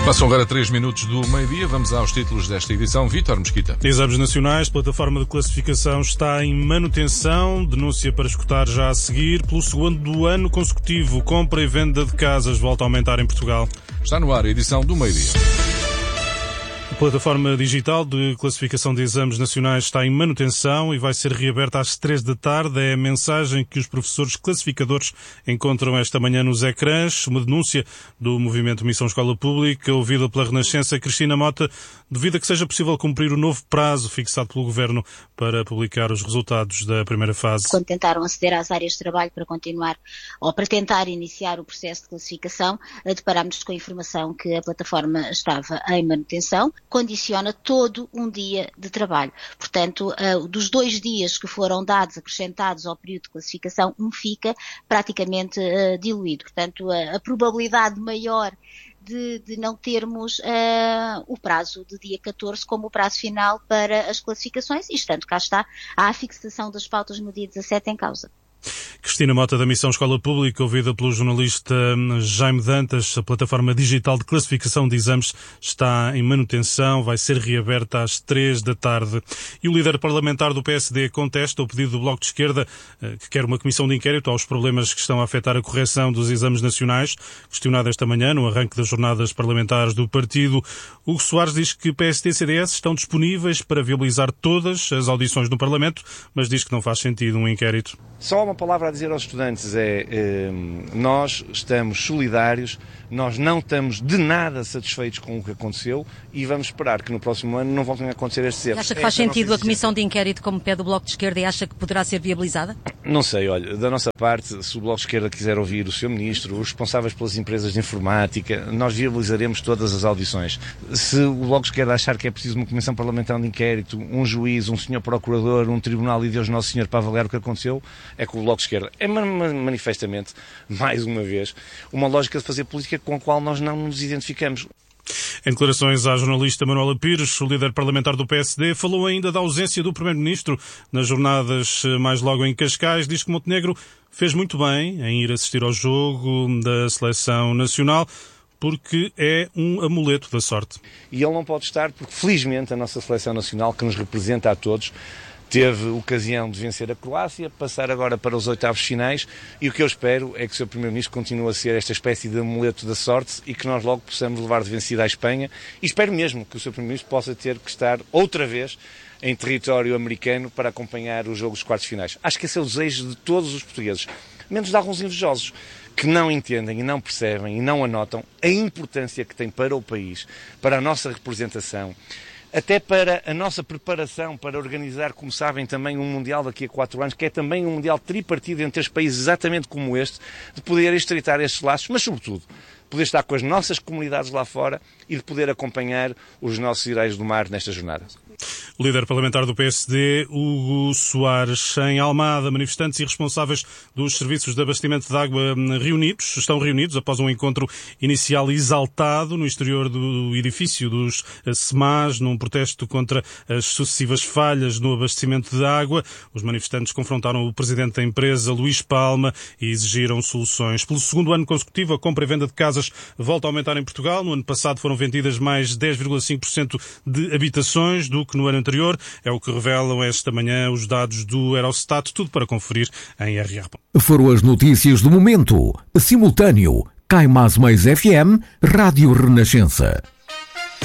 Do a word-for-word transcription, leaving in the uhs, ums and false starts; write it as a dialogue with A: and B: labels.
A: Passam agora três minutos do meio-dia. Vamos aos títulos desta edição. Vítor Mesquita.
B: Exames nacionais. Plataforma de classificação está em manutenção. Denúncia para escutar já a seguir. Pelo segundo ano consecutivo, compra e venda de casas volta a aumentar em Portugal.
A: Está no ar a edição do meio-dia.
B: A plataforma digital de classificação de exames nacionais está em manutenção e vai ser reaberta às três da tarde. É a mensagem que os professores classificadores encontram esta manhã nos ecrãs. Uma denúncia do movimento Missão Escola Pública, ouvida pela Renascença. Cristina Mota, duvida que seja possível cumprir o novo prazo fixado pelo Governo para publicar os resultados da primeira fase.
C: Quando tentaram aceder às áreas de trabalho para continuar ou para tentar iniciar o processo de classificação, deparámos com a informação que a plataforma estava em manutenção. Condiciona todo um dia de trabalho. Portanto, uh, dos dois dias que foram dados, acrescentados ao período de classificação, um fica praticamente uh, diluído. Portanto, a, a probabilidade maior de, de não termos uh, o prazo de dia catorze como o prazo final para as classificações, e, portanto, cá está a fixação das pautas no dia dezassete em causa.
B: Cristina Mota, da Missão Escola Pública, ouvida pelo jornalista Jaime Dantas. A plataforma digital de classificação de exames está em manutenção, vai ser reaberta às três da tarde. E o líder parlamentar do P S D contesta o pedido do Bloco de Esquerda, que quer uma comissão de inquérito aos problemas que estão a afetar a correção dos exames nacionais. Questionado esta manhã, no arranque das jornadas parlamentares do partido, Hugo Soares diz que P S D e C D S estão disponíveis para viabilizar todas as audições no Parlamento, mas diz que não faz sentido um inquérito.
D: Só uma palavra a dizer aos estudantes é, é nós estamos solidários, nós não estamos de nada satisfeitos com o que aconteceu e vamos esperar que no próximo ano não voltem a acontecer estes erros.
E: Acha que faz sentido a comissão de inquérito como pede o Bloco de Esquerda e acha que poderá ser viabilizada? Não
D: sei, olha, da nossa parte, se o Bloco de Esquerda quiser ouvir o seu Ministro, os responsáveis pelas empresas de informática, nós viabilizaremos todas as audições. Se o Bloco de Esquerda achar que é preciso uma comissão parlamentar de inquérito, um juiz, um senhor procurador, um tribunal e Deus Nosso Senhor para avaliar o que aconteceu, é com o Bloco de Esquerda. É manifestamente, mais uma vez, uma lógica de fazer política com a qual nós não nos identificamos.
B: Em declarações à jornalista Manuela Pires, o líder parlamentar do P S D falou ainda da ausência do Primeiro-Ministro nas jornadas mais logo em Cascais. Diz que Montenegro fez muito bem em ir assistir ao jogo da Seleção Nacional, porque é um amuleto da sorte.
D: E ele não pode estar porque, felizmente, a nossa Seleção Nacional, que nos representa a todos, teve ocasião de vencer a Croácia, passar agora para os oitavos finais, e o que eu espero é que o seu Primeiro-Ministro continue a ser esta espécie de amuleto da sorte e que nós logo possamos levar de vencida à Espanha, e espero mesmo que o seu Primeiro-Ministro possa ter que estar outra vez em território americano para acompanhar o jogo dos quartos finais. Acho que esse é o desejo de todos os portugueses, menos de alguns invejosos, que não entendem e não percebem e não anotam a importância que tem para o país, para a nossa representação, até para a nossa preparação para organizar, como sabem, também um Mundial daqui a quatro anos, que é também um Mundial tripartido entre os países exatamente como este, de poder estreitar estes laços, mas sobretudo poder estar com as nossas comunidades lá fora e de poder acompanhar os nossos heróis do mar nesta jornada.
B: O líder parlamentar do P S D, Hugo Soares. Em Almada, manifestantes e responsáveis dos serviços de abastecimento de água reunidos, estão reunidos após um encontro inicial exaltado no exterior do edifício dos SEMAS, num protesto contra as sucessivas falhas no abastecimento de água. Os manifestantes confrontaram o presidente da empresa, Luís Palma, e exigiram soluções. Pelo segundo ano consecutivo, a compra e venda de casas volta a aumentar em Portugal. No ano passado foram vendidas mais dez vírgula cinco por cento de habitações do que no ano anterior. É o que revelam esta manhã os dados do Eurostat, tudo para conferir em R R.
F: Foram as notícias do momento. Simultâneo, Caimás Mais F M, Rádio Renascença.